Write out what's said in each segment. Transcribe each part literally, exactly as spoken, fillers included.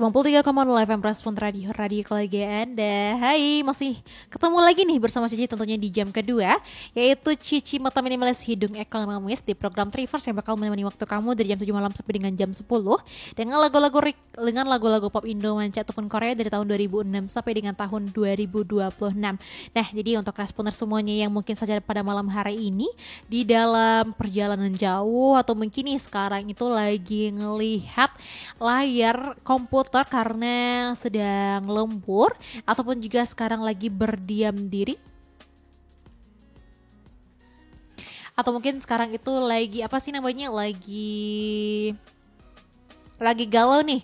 sembilan puluh tiga koma nol F M Respon Radio, radio keluarga Anda. Hai, masih ketemu lagi nih bersama Cici tentunya di jam kedua, yaitu Cici Mata Minimalis Hidung Ekonomis di program Trivers yang bakal menemani waktu kamu dari jam tujuh malam sampai dengan jam sepuluh dengan lagu-lagu dengan lagu-lagu pop Indo, manca ataupun Korea dari tahun dua ribu enam sampai dengan tahun dua ribu dua puluh enam. Nah, jadi untuk responer semuanya yang mungkin saja pada malam hari ini di dalam perjalanan jauh atau mungkin nih sekarang itu lagi ngelihat layar komputer karena sedang lembur ataupun juga sekarang lagi berdiam diri atau mungkin sekarang itu lagi apa sih namanya lagi lagi galau nih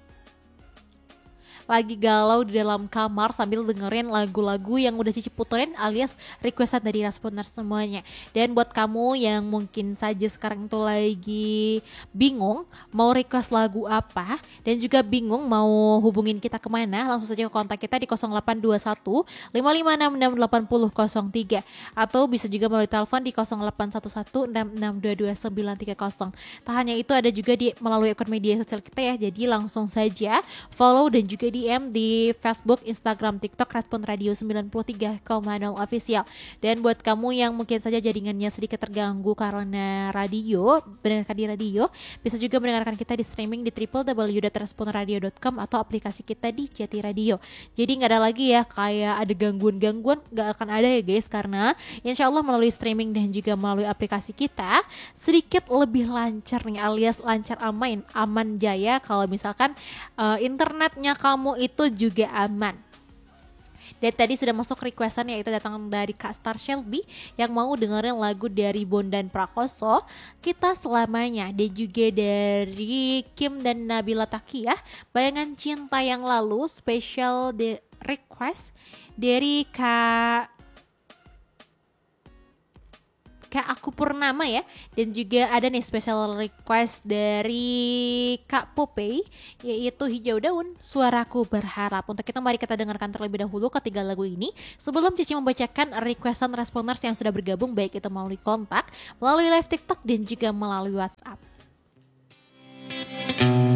lagi galau di dalam kamar sambil dengerin lagu-lagu yang udah Cici puterin alias requestan dari responer semuanya. Dan buat kamu yang mungkin saja sekarang itu lagi bingung mau request lagu apa dan juga bingung mau hubungin kita kemana, langsung saja kontak kita di nol delapan dua satu lima lima enam enam delapan nol nol tiga atau bisa juga melalui telepon di nol delapan satu satu enam enam dua dua sembilan tiga nol. Tak hanya itu, ada juga di melalui akun media sosial kita ya, jadi langsung saja follow dan juga D M di Facebook, Instagram, TikTok Respon Radio sembilan puluh tiga koma nol Official. Dan buat kamu yang mungkin saja jaringannya sedikit terganggu karena radio, mendengarkan di radio, bisa juga mendengarkan kita di streaming di w w w dot respon radio dot com atau aplikasi kita di Jati Radio. Jadi nggak ada lagi ya kayak ada gangguan-gangguan, nggak akan ada ya guys, karena insya Allah melalui streaming dan juga melalui aplikasi kita sedikit lebih lancar nih, alias lancar aman, aman jaya kalau misalkan uh, internetnya kamu itu juga aman. Dan tadi sudah masuk requestan, yaitu datang dari Kak Star Shelby yang mau dengerin lagu dari Bondan Prakoso, Kita Selamanya, dan juga dari Kim dan Nabila Takiyah, Bayangan Cinta Yang Lalu, special de- request dari Kak Kak Aku Purnama ya. Dan juga ada nih special request dari Kak Popey, yaitu Hijau Daun, Suaraku Berharap. Untuk kita mari kita dengarkan terlebih dahulu ketiga lagu ini sebelum Cici membacakan requestan responers yang sudah bergabung, baik itu melalui kontak, melalui live TikTok dan juga melalui WhatsApp.